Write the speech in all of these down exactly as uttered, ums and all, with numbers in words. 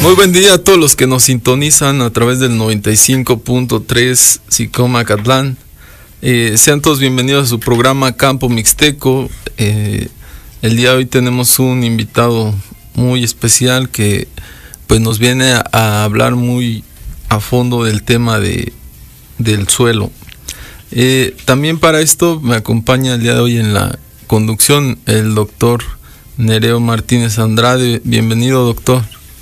Muy buen día a todos los que nos sintonizan a través del noventa y cinco punto tres Xicomacatlán. Eh, sean todos bienvenidos a su programa Campo Mixteco. Eh, el día de hoy tenemos un invitado muy especial que pues nos viene a, a hablar muy a fondo del tema de, del suelo. Eh, también para esto me acompaña el día de hoy en la conducción el doctor Nereo Martínez Andrade. Bienvenido, doctor.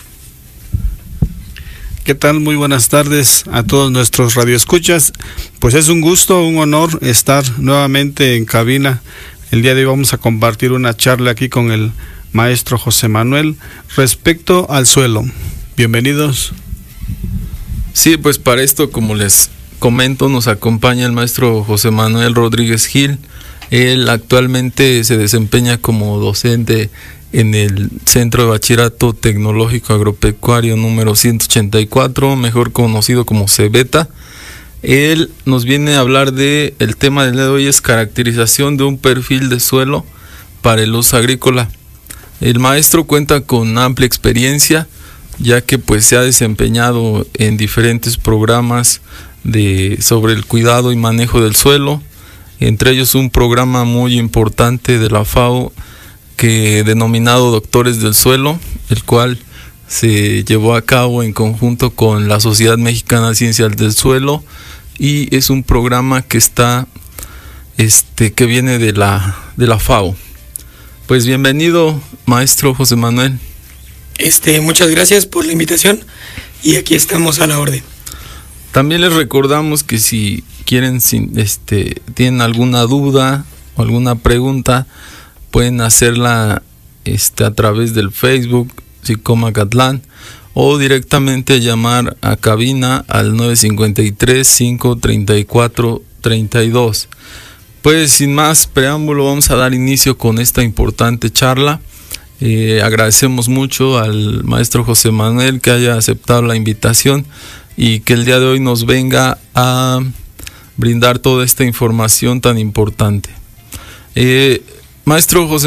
¿Qué tal? Muy buenas tardes a todos nuestros radioescuchas. Pues es un gusto, un honor estar nuevamente en cabina. El día de hoy vamos a compartir una charla aquí con el maestro José Manuel respecto al suelo. Bienvenidos. Sí, pues para esto, como les comento, nos acompaña el maestro José Manuel Rodríguez Gil. Él actualmente se desempeña como docente en el Centro de Bachillerato Tecnológico Agropecuario número ciento ochenta y cuatro, mejor conocido como CEBETA. Él nos viene a hablar de, el tema del día de hoy es caracterización de un perfil de suelo para el uso agrícola. El maestro cuenta con amplia experiencia, ya que pues se ha desempeñado en diferentes programas de, sobre el cuidado y manejo del suelo, entre ellos un programa muy importante de la FAO que denominado Doctores del Suelo, el cual se llevó a cabo en conjunto con la Sociedad Mexicana de Ciencias del Suelo, y es un programa que está este que viene de la de la FAO. Pues bienvenido, maestro José Manuel. Este, muchas gracias por la invitación y aquí estamos a la orden. También les recordamos que si quieren, este, tienen alguna duda o alguna pregunta, pueden hacerla este, a través del Facebook Xicomacatlán o directamente llamar a cabina al nueve cinco tres, cinco tres cuatro, tres dos. Pues sin más preámbulo vamos a dar inicio con esta importante charla. Eh, agradecemos mucho al maestro José Manuel que haya aceptado la invitación y que el día de hoy nos venga a brindar toda esta información tan importante. Eh, maestro José